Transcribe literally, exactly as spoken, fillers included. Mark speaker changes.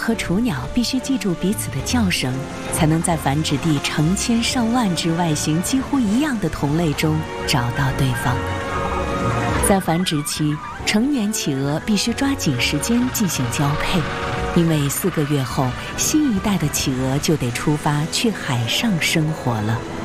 Speaker 1: 和雏鸟必须记住彼此的叫声，才能在繁殖地成千上万只外形几乎一样的同类中找到对方。在繁殖期，成年企鹅必须抓紧时间进行交配，因为四个月后，新一代的企鹅就得出发去海上生活了。